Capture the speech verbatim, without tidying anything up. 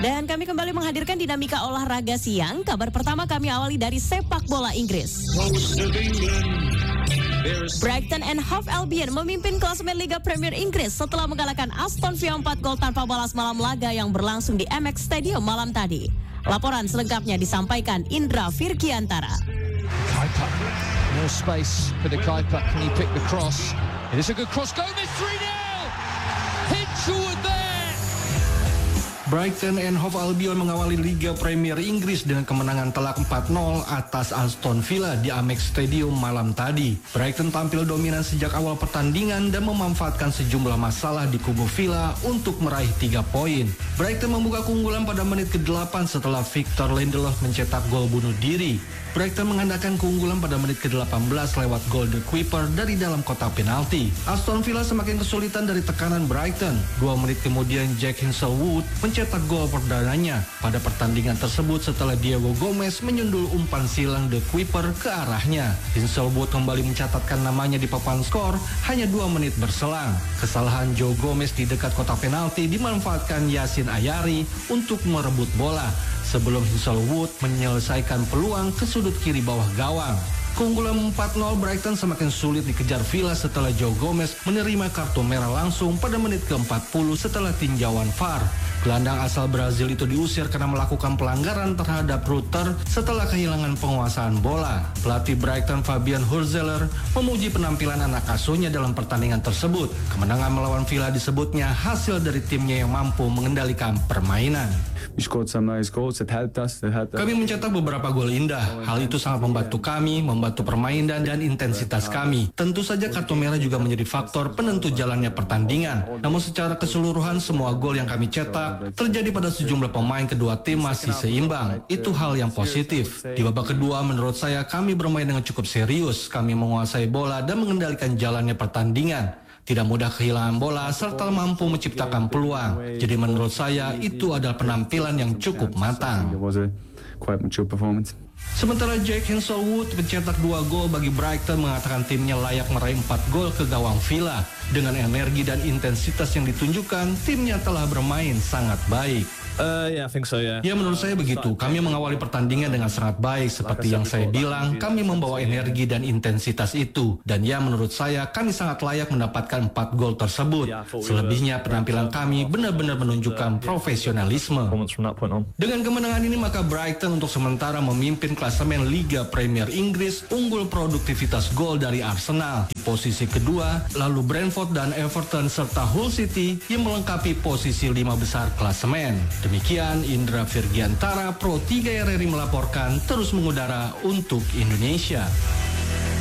Dan kami kembali menghadirkan dinamika olahraga siang. Kabar pertama kami awali dari sepak bola Inggris. Brighton and Hove Albion memimpin klasemen Liga Premier Inggris setelah mengalahkan Aston Villa empat gol tanpa balas malam laga yang berlangsung di M X Stadium malam tadi. Laporan selengkapnya disampaikan Indra Virgiantara. Kuiper, more space for the Kuiper. Can he pick the cross? It is a good cross. Gomez three nil. Hitchwood there. Brighton and Hove Albion mengawali Liga Premier Inggris dengan kemenangan telak empat nol atas Aston Villa di Amex Stadium malam tadi. Brighton tampil dominan sejak awal pertandingan dan memanfaatkan sejumlah masalah di kubu Villa untuk meraih tiga poin. Brighton membuka keunggulan pada menit ke delapan setelah Victor Lindelof mencetak gol bunuh diri. Brighton mengandalkan keunggulan pada menit ke delapan belas lewat gol The Kuiper dari dalam kotak penalti. Aston Villa semakin kesulitan dari tekanan Brighton. Dua menit kemudian Jack Hinchelwood mencetak gol perdananya pada pertandingan tersebut setelah Diego Gomez menyundul umpan silang The Kuiper ke arahnya. Hinchelwood kembali mencatatkan namanya di papan skor hanya dua menit berselang. Kesalahan Joe Gomez di dekat kotak penalti dimanfaatkan Yasin Ayari untuk merebut bola sebelum Hinchelwood menyelesaikan peluang ke sudut kiri bawah gawang. Keunggulan empat nol Brighton semakin sulit dikejar Villa setelah Joe Gomez menerima kartu merah langsung pada menit ke empat puluh setelah tinjauan V A R. Gelandang asal Brazil itu diusir karena melakukan pelanggaran terhadap Rutter setelah kehilangan penguasaan bola. Pelatih Brighton Fabian Hurzeler memuji penampilan anak asuhnya dalam pertandingan tersebut. Kemenangan melawan Villa disebutnya hasil dari timnya yang mampu mengendalikan permainan. Kami mencetak beberapa gol indah. Hal itu sangat membantu kami, membantu permainan dan intensitas kami. Tentu saja kartu merah juga menjadi faktor penentu jalannya pertandingan. Namun secara keseluruhan semua gol yang kami cetak terjadi pada sejumlah pemain kedua tim masih seimbang. Itu hal yang positif. Di babak kedua menurut saya kami bermain dengan cukup serius. Kami menguasai bola dan mengendalikan jalannya pertandingan. Tidak mudah kehilangan bola serta mampu menciptakan peluang. Jadi menurut saya itu adalah penampilan yang cukup matang. Sementara Jack Hinchelwood mencetak dua gol bagi Brighton mengatakan timnya layak meraih empat gol ke gawang Villa. Dengan energi dan intensitas yang ditunjukkan, timnya telah bermain sangat baik. Uh, yeah, I think so, yeah. Ya menurut saya begitu. Kami mengawali pertandingan dengan sangat baik. Seperti yang saya bilang, kami membawa energi dan intensitas itu. Dan ya menurut saya kami sangat layak mendapatkan empat gol tersebut. Selebihnya penampilan kami benar-benar menunjukkan profesionalisme. Dengan kemenangan ini maka Brighton untuk sementara memimpin klasemen Liga Premier Inggris, unggul produktivitas gol dari Arsenal di posisi kedua, lalu Brentford dan Everton serta Hull City yang melengkapi posisi lima besar klasemen. Demikian Indra Virgiantara, Pro tiga R R I melaporkan terus mengudara untuk Indonesia.